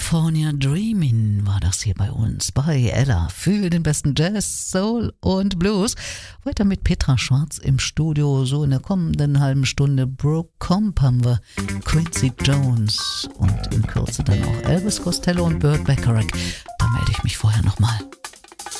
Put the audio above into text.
California Dreamin' war das hier bei uns, bei Ella, für den besten Jazz, Soul und Blues. Weiter mit Petra Schwarz im Studio, so in der kommenden halben Stunde Brooke Comp haben wir, Quincy Jones und in Kürze dann auch Elvis Costello und Burt Bacharach. Da melde ich mich vorher nochmal.